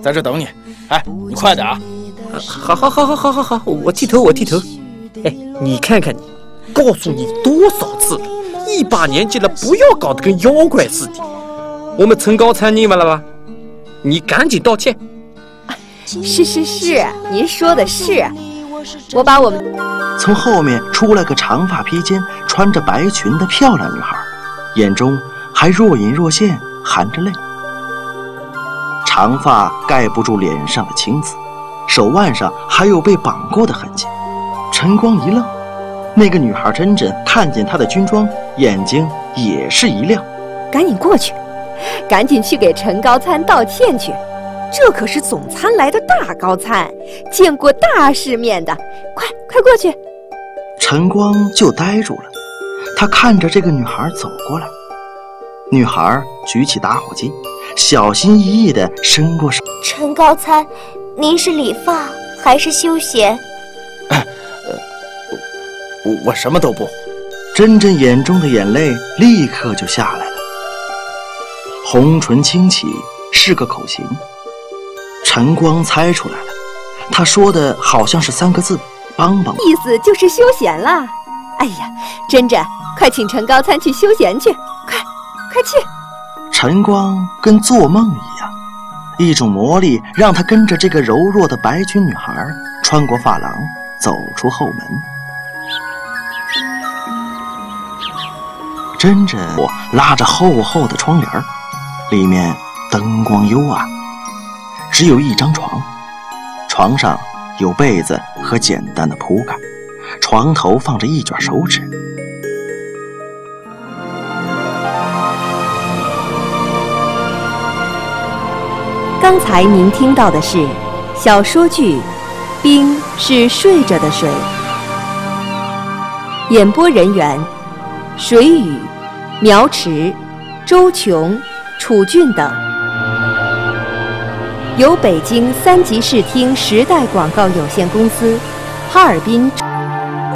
在这等你。哎，你快点啊！ 好，我剃头。哎，你看看你，告诉你多少次了，一把年纪了，不要搞得跟妖怪似的。我们陈高参腻歪了吧？你赶紧道歉。 是，您说的是。我把我们…… 从后面出来个长发披肩、穿着白裙的漂亮女孩，眼中还若隐若现，含着泪。长发盖不住脸上的青紫，手腕上还有被绑过的痕迹。陈光一愣，那个女孩珍珍看见他的军装，眼睛也是一亮， 赶紧过去，赶紧去给陈高参道歉去。这可是总参来的大高参，见过大世面的，快过去。 陈光就呆住了，他看着这个女孩走过来。女孩举起打火机，小心翼翼地伸过手。 陈高参，您是理发还是休闲？ 我什么都不。 珍珍眼中的眼泪立刻就下来了，红唇轻启，是个口型。陈光猜出来了，他说的好像是3个字，帮帮。 意思就是休闲了。哎呀，珍珍，快请陈高参去休闲去，快去。 陈光跟做梦一样，一种魔力让他跟着这个柔弱的白裙女孩穿过发廊，走出后门。珍珍拉着厚厚的窗帘，里面灯光幽暗，只有一张床，床上有被子和简单的铺盖，床头放着一卷手纸。 刚才您听到的是小说剧《冰是睡着的水》，演播人员水雨、苗池、周琼、楚俊等，由北京3级视听时代广告有限公司、哈尔滨